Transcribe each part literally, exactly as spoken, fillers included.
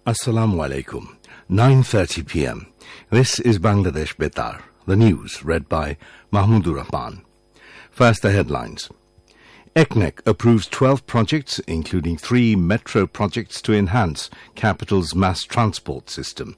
Assalamu alaikum. nine thirty p.m. This is Bangladesh Betar. The news read by Mahmudur Rahman. First, the headlines. E C N E C approves twelve projects, including three metro projects to enhance capital's mass transport system.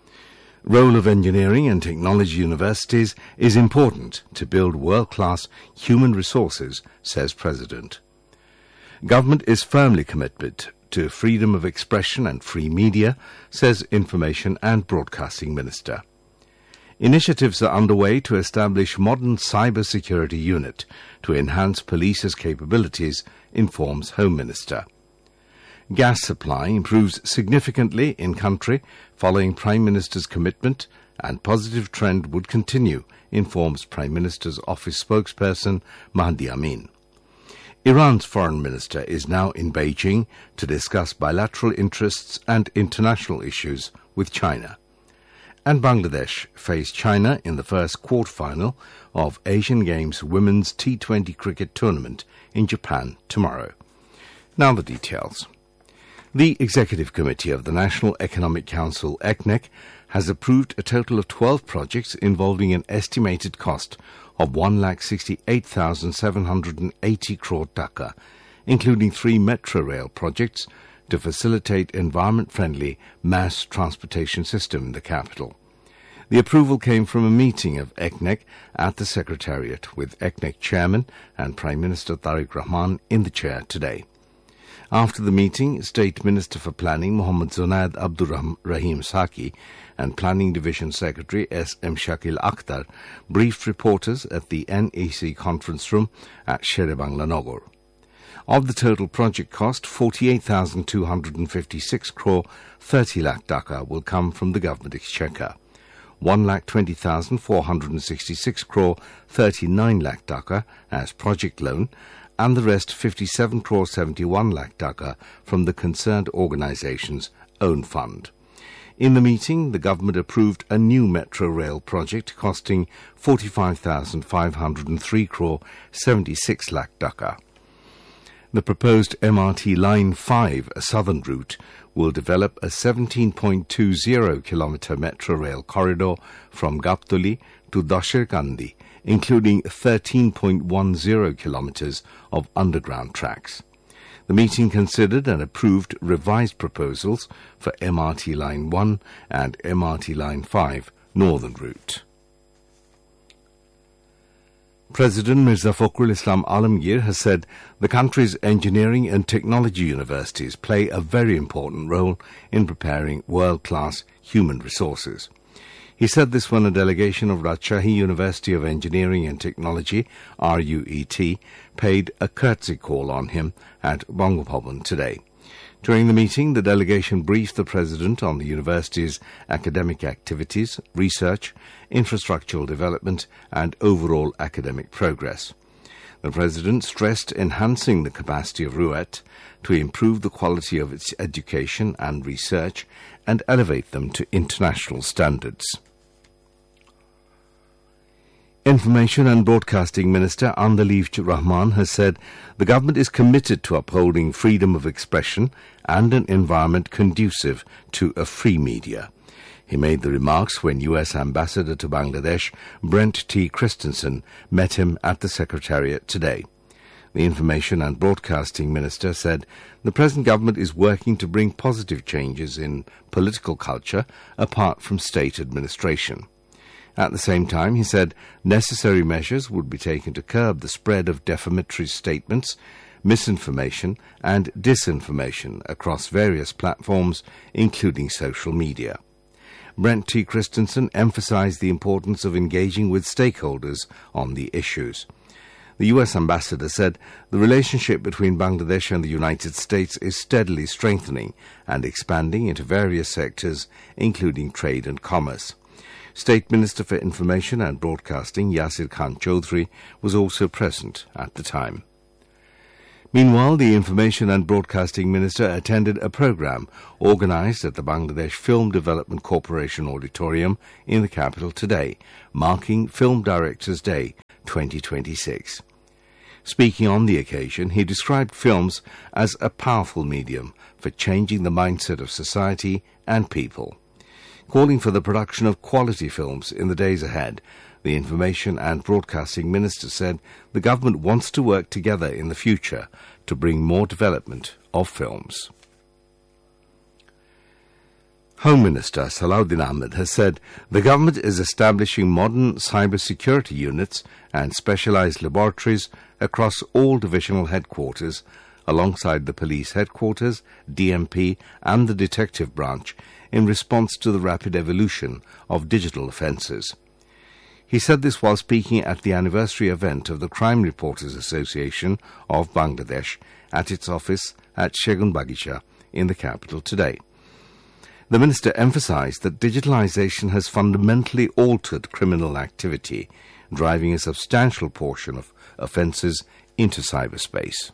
Role of engineering and technology universities is important to build world-class human resources, says President. Government is firmly committed to freedom of expression and free media, says Information and Broadcasting Minister. Initiatives are underway to establish modern cybersecurity unit to enhance police's capabilities, informs Home Minister. Gas supply improves significantly in country following Prime Minister's commitment, and positive trend would continue, informs Prime Minister's office spokesperson Mahdi Amin. Iran's foreign minister is now in Beijing to discuss bilateral interests and international issues with China. And Bangladesh face China in the first quarter-final of Asian Games Women's T twenty cricket tournament in Japan tomorrow. Now the details. The Executive Committee of the National Economic Council, E C N E C, has approved a total of twelve projects involving an estimated cost of one lakh sixty-eight thousand seven hundred eighty crore taka, including three metro rail projects to facilitate environment-friendly mass transportation system in the capital. The approval came from a meeting of E C N E C at the Secretariat with E C N E C Chairman and Prime Minister Tariq Rahman in the chair today. After the meeting, State Minister for Planning Mohammad Zunaid Abdur Rahim Saki and Planning Division Secretary S M Shakil Akhtar briefed reporters at the N E C conference room at Sherebangla Nagar. Of the total project cost, forty-eight thousand two hundred fifty-six crore thirty lakh taka will come from the government exchequer, one lakh twenty thousand four hundred sixty-six crore thirty-nine lakh taka as project loan, and the rest fifty-seven crore seventy-one lakh taka from the concerned organization's own fund. In the meeting, the government approved a new metro rail project costing forty-five thousand five hundred three crore seventy-six lakh taka. The proposed M R T Line five, a southern route, will develop a seventeen point two zero kilometre metro rail corridor from Gaptoli to Dashirkandi, including thirteen point one zero kilometres of underground tracks. The meeting considered and approved revised proposals for M R T Line one and M R T Line five northern route. President Mirza Fakhrul Islam Alamgir has said the country's engineering and technology universities play a very important role in preparing world-class human resources. He said this when a delegation of Rajshahi University of Engineering and Technology, R U E T, paid a courtesy call on him at Bangabhavan today. During the meeting, the delegation briefed the President on the university's academic activities, research, infrastructural development, and overall academic progress. The President stressed enhancing the capacity of R U E T to improve the quality of its education and research and elevate them to international standards. Information and Broadcasting Minister Andalif Rahman has said the government is committed to upholding freedom of expression and an environment conducive to a free media. He made the remarks when U S Ambassador to Bangladesh, Brent T. Christensen, met him at the Secretariat today. The Information and Broadcasting Minister said the present government is working to bring positive changes in political culture apart from state administration. At the same time, he said necessary measures would be taken to curb the spread of defamatory statements, misinformation and disinformation across various platforms, including social media. Brent T. Christensen emphasized the importance of engaging with stakeholders on the issues. The U S ambassador said the relationship between Bangladesh and the United States is steadily strengthening and expanding into various sectors, including trade and commerce. State Minister for Information and Broadcasting Yasir Khan Chaudhry was also present at the time. Meanwhile, the Information and Broadcasting Minister attended a program organized at the Bangladesh Film Development Corporation Auditorium in the capital today, marking Film Directors' Day twenty twenty-six. Speaking on the occasion, he described films as a powerful medium for changing the mindset of society and people. Calling for the production of quality films in the days ahead, the Information and Broadcasting Minister said the government wants to work together in the future to bring more development of films. Home Minister Salahuddin Ahmed has said the government is establishing modern cybersecurity units and specialized laboratories across all divisional headquarters, alongside the police headquarters, D M P and the detective branch, in response to the rapid evolution of digital offences. He said this while speaking at the anniversary event of the Crime Reporters Association of Bangladesh at its office at Segun Bagisha in the capital today. The minister emphasized that digitalization has fundamentally altered criminal activity, driving a substantial portion of offences into cyberspace.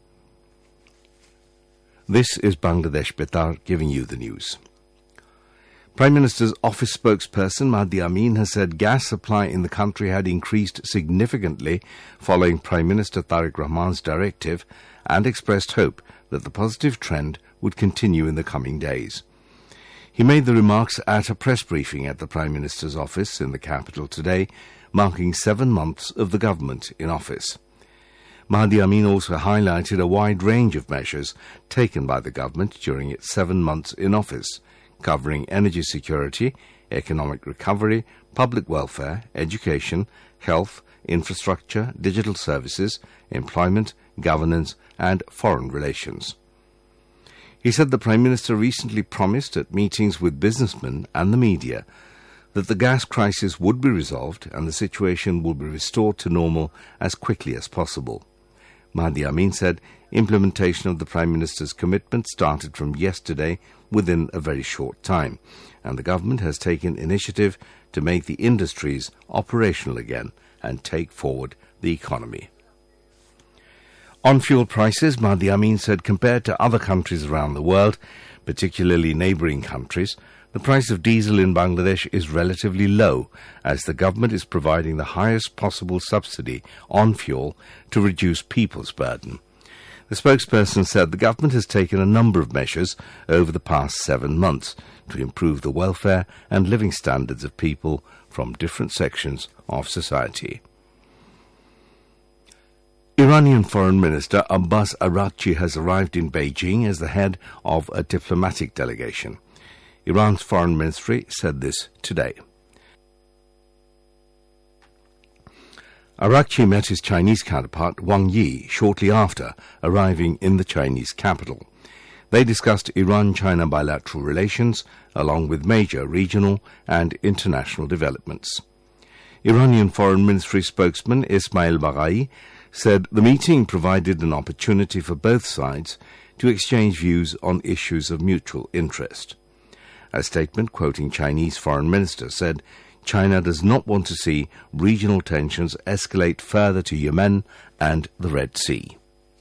This is Bangladesh Betar giving you the news. Prime Minister's office spokesperson Mahdi Amin has said gas supply in the country had increased significantly following Prime Minister Tariq Rahman's directive, and expressed hope that the positive trend would continue in the coming days. He made the remarks at a press briefing at the Prime Minister's office in the capital today, marking seven months of the government in office. Mahdi Amin also highlighted a wide range of measures taken by the government during its seven months in office, covering energy security, economic recovery, public welfare, education, health, infrastructure, digital services, employment, governance, and foreign relations. He said the Prime Minister recently promised at meetings with businessmen and the media that the gas crisis would be resolved and the situation will be restored to normal as quickly as possible. Mahdi Amin said implementation of the Prime Minister's commitment started from yesterday within a very short time, and the government has taken initiative to make the industries operational again and take forward the economy. On fuel prices, Mahdi Amin said compared to other countries around the world, particularly neighbouring countries, the price of diesel in Bangladesh is relatively low, as the government is providing the highest possible subsidy on fuel to reduce people's burden. The spokesperson said the government has taken a number of measures over the past seven months to improve the welfare and living standards of people from different sections of society. Iranian Foreign Minister Abbas Araghchi has arrived in Beijing as the head of a diplomatic delegation. Iran's Foreign Ministry said this today. Araghchi met his Chinese counterpart Wang Yi shortly after arriving in the Chinese capital. They discussed Iran-China bilateral relations along with major regional and international developments. Iranian Foreign Ministry spokesman Ismail Baghai said the meeting provided an opportunity for both sides to exchange views on issues of mutual interest. A statement quoting Chinese Foreign Minister said China does not want to see regional tensions escalate further to Yemen and the Red Sea.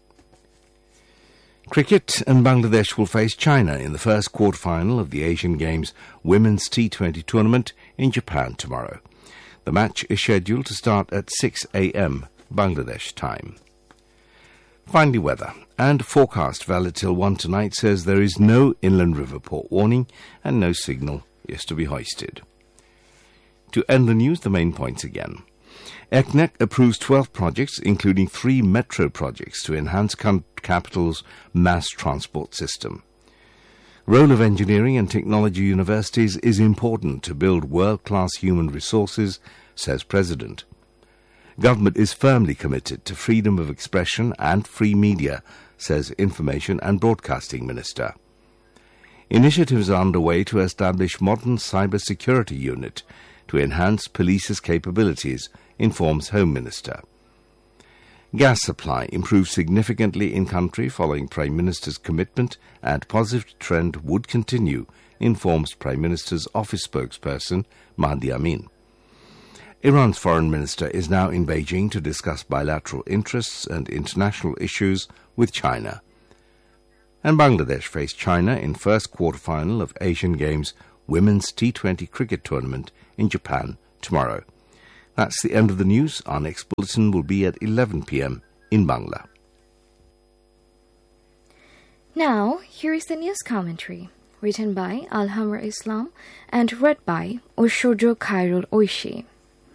Cricket, and Bangladesh will face China in the first quarter-final of the Asian Games Women's T twenty tournament in Japan tomorrow. The match is scheduled to start at six a.m. Bangladesh time. Finally, weather. And forecast valid till one tonight says there is no inland river port warning and no signal is to be hoisted. To end the news, the main points again. E C N E C approves twelve projects, including three metro projects, to enhance capital's mass transport system. Role of engineering and technology universities is important to build world-class human resources, says President. Government is firmly committed to freedom of expression and free media, says Information and Broadcasting Minister. Initiatives are underway to establish modern cybersecurity unit to enhance police's capabilities, informs Home Minister. Gas supply improved significantly in country following Prime Minister's commitment, and positive trend would continue, informs Prime Minister's office spokesperson Mahdi Amin. Iran's foreign minister is now in Beijing to discuss bilateral interests and international issues with China. And Bangladesh face China in first quarter-final of Asian Games Women's T twenty cricket tournament in Japan tomorrow. That's the end of the news. Our next bulletin will be at eleven p.m. in Bangla. Now, here is the news commentary, written by Alhamra Islam and read by Oshojo Khairul Oishi.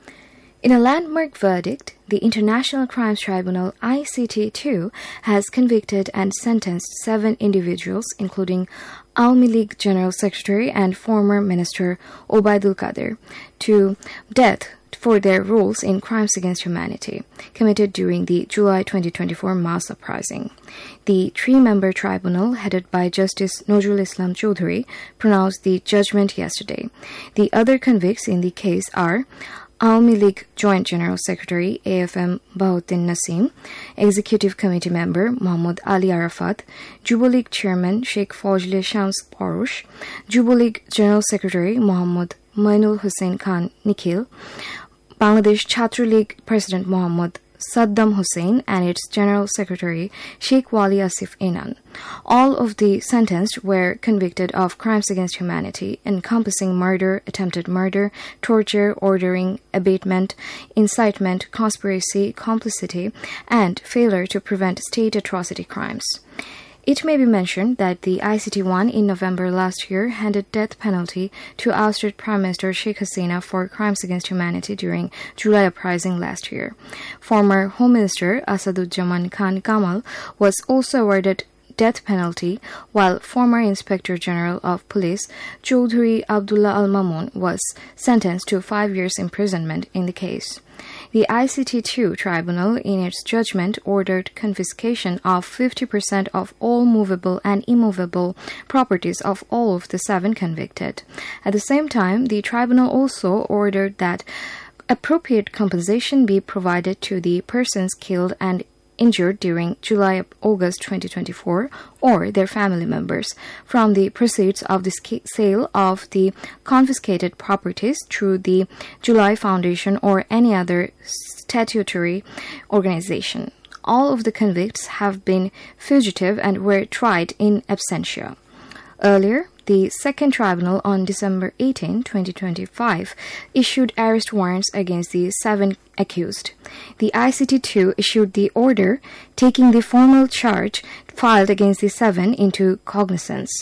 In a landmark verdict, the International Crimes Tribunal I C T two has convicted and sentenced seven individuals, including Awami League General Secretary and former Minister Obaidul Qadir, to death for their roles in crimes against humanity committed during the July twenty twenty-four mass uprising. The three-member tribunal, headed by Justice Nojul Islam Choudhury, pronounced the judgment yesterday. The other convicts in the case are Awami League Joint General Secretary A F M Bahuddin Nasim, Executive Committee Member Muhammad Ali Arafat, Jubo League Chairman Sheikh Fajle Shams Parush, Jubo League General Secretary Muhammad Mainul Hussain Khan Nikhil, Bangladesh Chhatra League President Muhammad Saddam Hussain, and its General Secretary Sheikh Wali Asif Inan. All of the sentenced were convicted of crimes against humanity, encompassing murder, attempted murder, torture, ordering, abatement, incitement, conspiracy, complicity, and failure to prevent state atrocity crimes. It may be mentioned that the I C T one in November last year handed death penalty to ousted Prime Minister Sheikh Hasina for crimes against humanity during July uprising last year. Former Home Minister Asaduzzaman Khan Kamal was also awarded death penalty, while former Inspector General of Police Chaudhry Abdullah Al Mamun was sentenced to five years imprisonment in the case. The I C T two tribunal, in its judgment, ordered confiscation of fifty percent of all movable and immovable properties of all of the seven convicted. At the same time, the tribunal also ordered that appropriate compensation be provided to the persons killed and injured during July-August twenty twenty-four or their family members from the proceeds of the sale of the confiscated properties through the July Foundation or any other statutory organization. All of the convicts have been fugitive and were tried in absentia. Earlier, the second tribunal on December eighteenth, twenty twenty-five issued arrest warrants against the seven accused. The I C T two issued the order taking the formal charge filed against the seven into cognizance.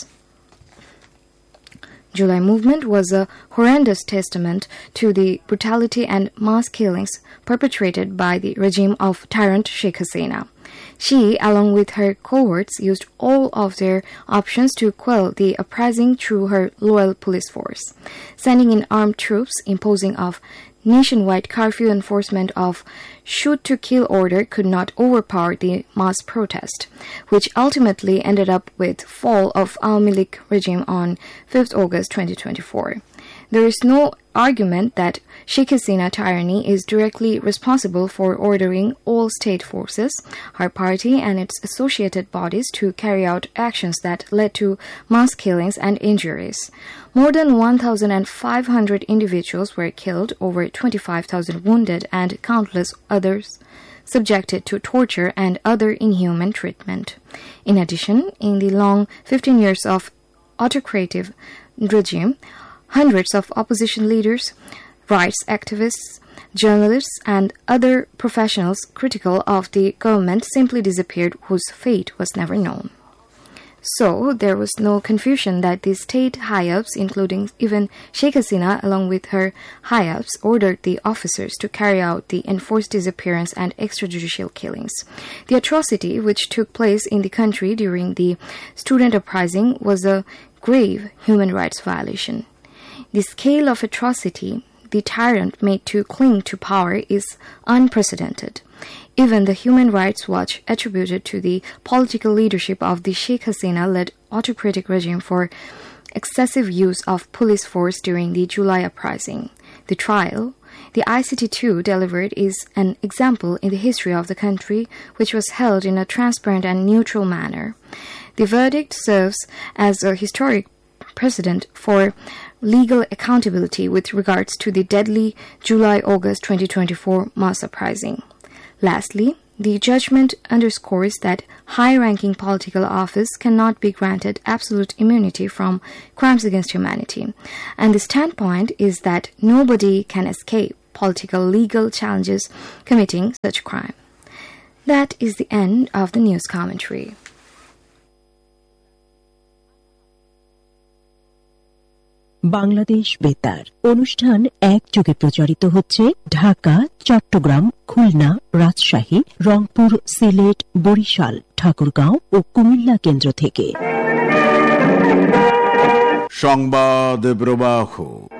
July movement was a horrendous testament to the brutality and mass killings perpetrated by the regime of tyrant Sheikh Hasina. She, along with her cohorts, used all of their options to quell the uprising through her loyal police force, sending in armed troops, imposing of nationwide curfew enforcement of shoot-to-kill order could not overpower the mass protest, which ultimately ended up with fall of Awami League regime on fifth of August twenty twenty-four. There is no argument that Sheikh Hasina tyranny is directly responsible for ordering all state forces, her party, and its associated bodies to carry out actions that led to mass killings and injuries. More than one thousand five hundred individuals were killed, over twenty-five thousand wounded, and countless others subjected to torture and other inhuman treatment. In addition, in the long fifteen years of autocratic regime, hundreds of opposition leaders, rights activists, journalists, and other professionals critical of the government simply disappeared, whose fate was never known. So, there was no confusion that the state high-ups, including even Sheikh Hasina, along with her high-ups, ordered the officers to carry out the enforced disappearance and extrajudicial killings. The atrocity which took place in the country during the student uprising was a grave human rights violation. The scale of atrocity the tyrant made to cling to power is unprecedented. Even the Human Rights Watch attributed to the political leadership of the Sheikh Hasina-led autocratic regime for excessive use of police force during the July uprising. The trial the I C T two delivered is an example in the history of the country, which was held in a transparent and neutral manner. The verdict serves as a historic precedent for legal accountability with regards to the deadly July-August twenty twenty-four mass uprising. Lastly, the judgment underscores that high-ranking political office cannot be granted absolute immunity from crimes against humanity, and the standpoint is that nobody can escape political legal challenges committing such crime. That is the end of the news commentary. Bangladesh বেতার অনুষ্ঠান এক যুগে প্রচারিত হচ্ছে ঢাকা, চট্টগ্রাম, খুলনা, রাজশাহী, রংপুর, সিলেট, বরিশাল, ঠাকুরগাঁও ও কুমিল্লা কেন্দ্র থেকে। সংবাদ প্রবাহ।